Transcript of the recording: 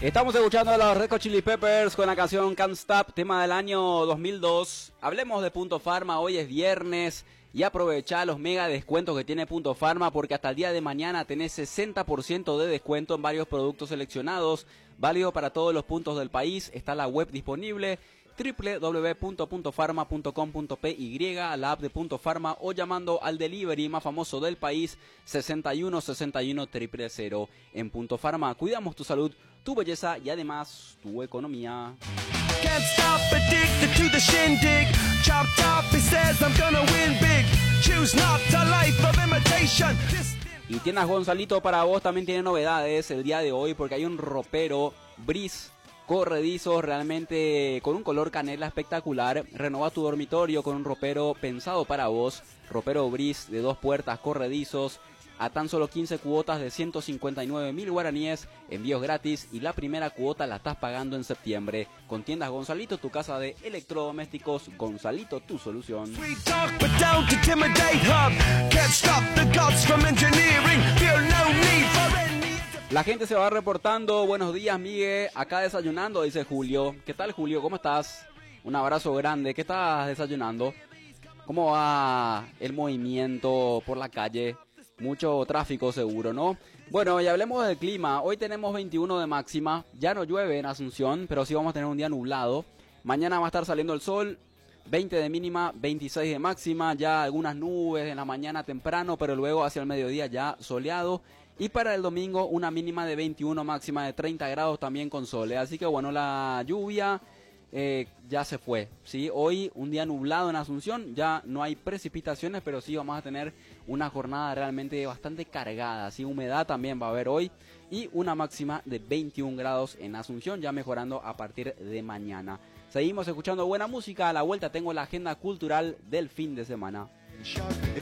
Estamos escuchando a los Red Hot Chili Peppers con la canción Can't Stop, tema del año 2002. Hablemos de Punto Pharma, hoy es viernes y aprovecha los mega descuentos que tiene Punto Pharma porque hasta el día de mañana tenés 60% de descuento en varios productos seleccionados, válido para todos los puntos del país. Está la web disponible www.puntopharma.com.py, la app de Punto Pharma o llamando al delivery más famoso del país 61 61 000. En Punto Pharma cuidamos tu salud, tu belleza y además tu economía. Can't stop addicted to the shindig. Chopped up, he says I'm gonna win big. Choose not a life of imitation. Y Tiendas Gonzalito para vos también tiene novedades el día de hoy porque hay un ropero Breeze corredizo realmente con un color canela espectacular. Renova tu dormitorio con un ropero pensado para vos. Ropero Breeze de 2 puertas corredizos a tan solo 15 cuotas de 159.000 guaraníes, envíos gratis y la primera cuota la estás pagando en septiembre. Con Tiendas Gonzalito, tu casa de electrodomésticos. Gonzalito, tu solución. La gente se va reportando. Buenos días, Miguel. Acá desayunando, dice Julio. ¿Qué tal, Julio? ¿Cómo estás? Un abrazo grande. ¿Qué estás desayunando? ¿Cómo va el movimiento por la calle? Mucho tráfico seguro, ¿no? Bueno, y hablemos del clima. Hoy tenemos 21 de máxima. Ya no llueve en Asunción, pero sí vamos a tener un día nublado. Mañana va a estar saliendo el sol. 20 de mínima, 26 de máxima. Ya algunas nubes en la mañana temprano, pero luego hacia el mediodía ya soleado. Y para el domingo una mínima de 21, máxima de 30 grados también con sol. Así que bueno, la lluvia ya se fue, ¿sí? Hoy un día nublado en Asunción, ya no hay precipitaciones, pero sí vamos a tener una jornada realmente bastante cargada, ¿sí? Humedad también va a haber hoy y una máxima de 21 grados en Asunción, ya mejorando a partir de mañana. Seguimos escuchando buena música, a la vuelta tengo la agenda cultural del fin de semana.